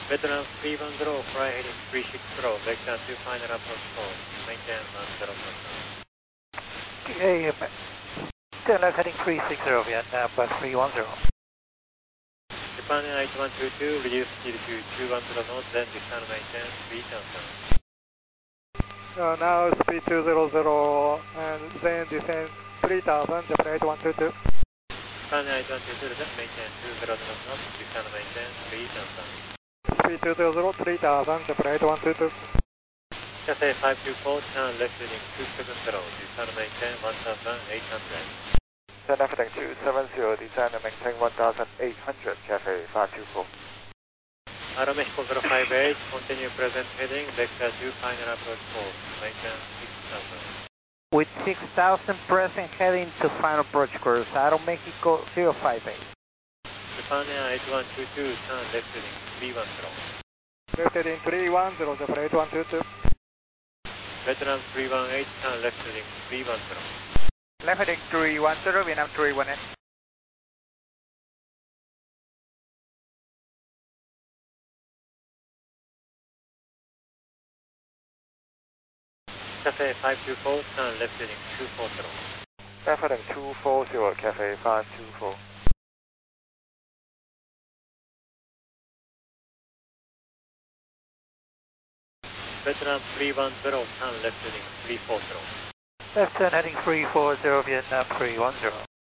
Vietnam 310, fly heading 360, vector 2 final approach course, maintain 10 knots. Okay, turn left heading 360, Vietnam, bus 310. Japan Air 8122, reduce speed to 210 knots, then descend maintain 3 knots. Now speed 200 and then descend 3000, Japan 8122. Japan Air 8122, maintain 200 knots, descend maintain 3 knots. Speed 200, 3000, Japan 8122. Cathay 524, turn left heading 270, descend maintain 1800. Turn left heading 270, descend and maintain 1800, Cathay 524. Aeromexico 058, continue present heading, vector 2 final approach course, maintain 6000. With 6000 present heading to final approach course, Aeromexico 058. Japan Air 8122, turn left heading 310. Left heading 310, Japan 8122. Vietnam 318, turn left heading 310. Left heading 310, Vietnam 318. Cathay 524, turn left heading 240. Left heading 240, Cathay 524. Vietnam 310, turn left heading 340. Left turn heading 340, Vietnam 310.